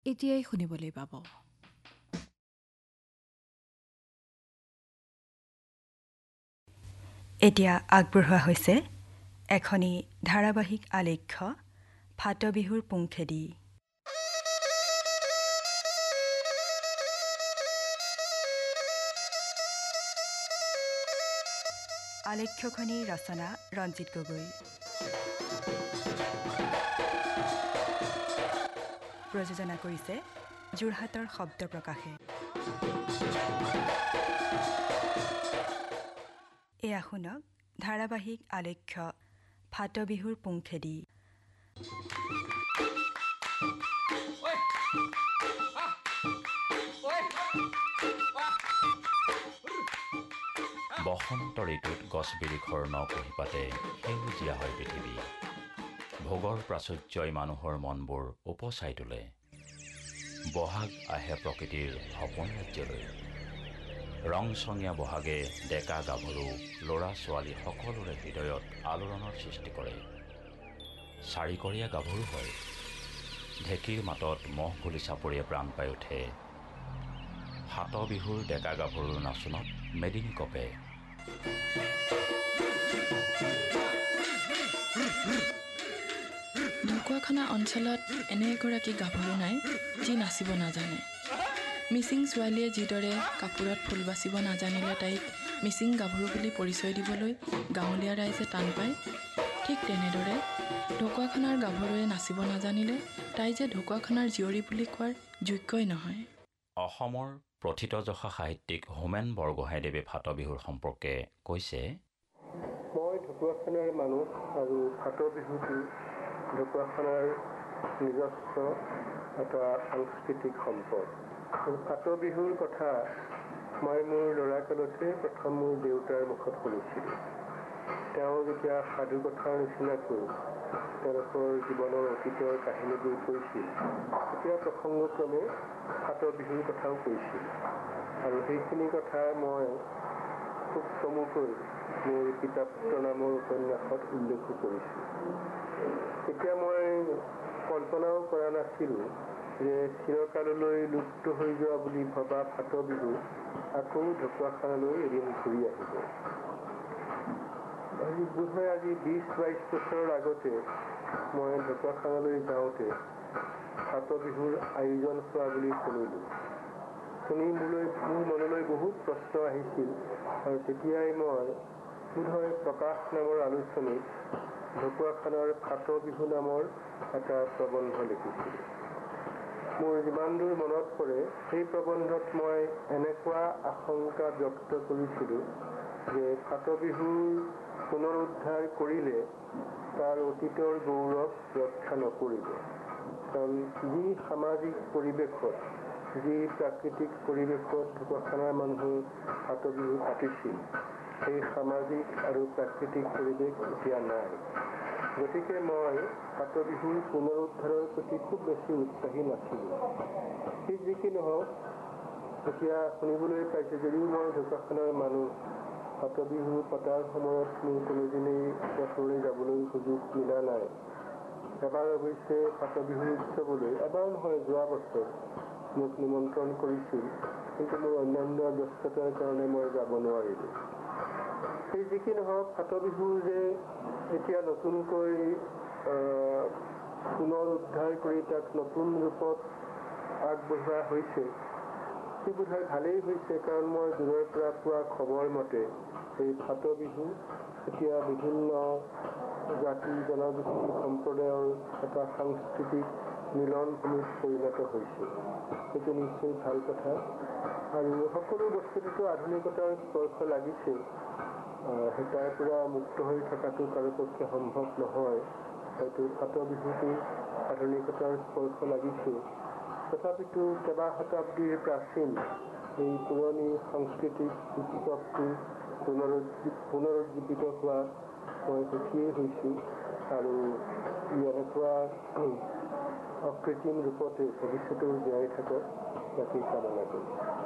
এতিয়াই শুনিবলৈ পাব। এতিয়া আগবঢ়োৱা হৈছে এখনি ধাৰাবাহিক আলেখ্য ফাট বিহুৰ পুংখেদি। আলেখ্যখনিৰ ৰচনা ৰঞ্জিত গগৈ। প্ৰযোজনা কৰিছে যোৰহাটৰ শব্দ প্ৰকাশে। এয়া শুনক ধাৰাবাহিক আলেখ্য ফাট বিহুৰ পুংখেদি। বসন্ত ঋতুত গছ বিৰিখৰ নকুহিপাতে সেউজীয়া হয় পৃথিৱী। ভোগৰ প্ৰাচুৰ্যই মানুহৰ মনবোৰ উপচাই তোলে। বহাগ আহে প্ৰকৃতিৰ সপোন ৰাজ্যলৈ। ৰংচঙীয়া বহাগে ডেকা গাভৰু ল'ৰা ছোৱালী সকলোৰে হৃদয়ত আলোড়নৰ সৃষ্টি কৰে। চাৰিকৰীয়া গাভৰু হয়। ঢেঁকীৰ মাতত মহ বুলি চাপৰিয়ে প্ৰাণ পাই উঠে। ফাট বিহুৰ ডেকা গাভৰুৰ নাচোনত মেদিনী কপে। ঢকুৱাখানা অঞ্চলত এনে এগৰাকী গাভৰু নাই যি নাচিব নাজানে। মিচিং ছোৱালীয়ে যিদৰে কাপোৰত ফুল বাচিব নাজানিলে তাইক মিচিং গাভৰু বুলি পৰিচয় দিবলৈ গাঁৱলীয়া ৰাইজে টান পায়, ঠিক তেনেদৰে ঢকুৱাখানাৰ গাভৰুৱে নাচিব নাজানিলে তাই যে ঢকুৱাখানাৰ জীয়ৰী বুলি কোৱাৰ যোগ্যই নহয়। অসমৰ প্ৰথিতযশা সাহিত্যিক হোমেন বৰগোহাঁইদেৱে ফাট বিহুৰ সম্পৰ্কে কৈছে, মই ঢকুৱাখানাৰ মানুহ আৰু ফাট বিহুটো ঢকুৱাখানাৰ নিজস্ব এটা সাংস্কৃতিক সম্পদ। ফাট বিহুৰ কথা মই মোৰ ল'ৰাকালতে প্ৰথম মোৰ দেউতাৰ মুখত শুনিছিলোঁ। তেওঁ যেতিয়া সাধু কথাৰ নিচিনাকৈ তেওঁলোকৰ জীৱনৰ অতীতৰ কাহিনীবোৰ কৈছিল, তেতিয়া প্ৰসংগক্ৰমে ফাট বিহুৰ কথাও কৈছিল। আৰু সেইখিনি কথা মই খুব চমুকৈ মোৰ পিতা পুত্ৰ নামৰ উপন্যাসত উল্লেখো কৰিছোঁ। তেতিয়া মই কল্পনাও কৰা নাছিলোঁ যে চিৰকাললৈ লুপ্ত হৈ যোৱা বুলি ভবা ফাট বিহু আকৌ ঢকুৱাখানালৈ এদিন ঘূৰি আহিব। বোধহয় আজি 20-22 বছৰৰ আগতে মই ঢকুৱাখানালৈ যাওঁতে ফাট বিহুৰ আয়োজন হোৱা বুলি শুনিলোঁ। শুনি মোৰ মনলৈ বহুত প্ৰশ্ন আহিছিল আৰু তেতিয়াই মই বোধহয় প্ৰকাশ নামৰ আলোচনীত ঢকুৱাখানাৰ ফাট বিহু নামৰ এটা প্ৰবন্ধ লিখিছিলোঁ। মোৰ যিমান দূৰ মনত পৰে, সেই প্ৰবন্ধত মই এনেকুৱা আশংকা ব্যক্ত কৰিছিলোঁ যে ফাট বিহুৰ পুনৰুদ্ধাৰ কৰিলে তাৰ অতীতৰ গৌৰৱ ৰক্ষা নকৰিব। কাৰণ যি সামাজিক পৰিৱেশত, যি প্ৰাকৃতিক পৰিৱেশত ঢকুৱাখানাৰ মানুহে ফাট বিহু পাতিছিল, সেই সামাজিক আৰু প্ৰাকৃতিক পৰিৱেশ এতিয়া নাই। গতিকে মই ফাট বিহুৰ পুনৰুদ্ধাৰৰ প্ৰতি খুব বেছি উৎসাহী নাছিলোঁ। ঠিক যি কি নহওক, এতিয়া শুনিবলৈ পাইছে যদিও মই ঢকুৱাখানাৰ মানুহ, ফাট বিহু পতাৰ সময়ত মোৰ কোনোদিনেই ওচৰলৈ যাবলৈ সুযোগ মিলা নাই। এবাৰ অৱশ্যে ফাট বিহুৰ উৎসৱলৈ, এবাৰ নহয় যোৱা বছৰ মোক নিমন্ত্ৰণ কৰিছিল, কিন্তু মোৰ অন্যান্য ব্যস্ততাৰ কাৰণে মই যাব নোৱাৰিলোঁ। সেই যি কি নহওক, ফাট বিহুৰ যে এতিয়া নতুনকৈ পুনৰ উদ্ধাৰ কৰি তাক নতুন ৰূপত আগবঢ়োৱা হৈছে, সি বোধহয় ভালেই হৈছে। কাৰণ মই দূৰৰ পৰা পোৱা খবৰ মতে এই ফাট বিহু এতিয়া বিভিন্ন জাতি জনগোষ্ঠী সম্প্ৰদায়ৰ এটা সাংস্কৃতিক মিলন ভূমিত পৰিণত হৈছে। সেইটো নিশ্চয় ভাল কথা। আৰু সকলো বস্তুটোতো আধুনিকতাৰ স্পৰ্শ লাগিছে। তাৰ পৰা মুক্ত হৈ থকাটো কাৰো পক্ষে সম্ভৱ নহয়। হয়তো ফাট বিহুটো আধুনিকতাৰ স্পৰ্শ লাগিছে, তথাপিতো কেইবা শতাব্দীৰ প্ৰাচীন এই পুৰণি সাংস্কৃতিক উৎসৱটো পুনৰুজ্জীৱিত হোৱা মই সুখীয়েই হৈছোঁ। আৰু ই এনেকুৱা অকৃত্ৰিম ৰূপতে ভৱিষ্যতেও জীয়াই থাকক, তাকেই কামনা কৰোঁ।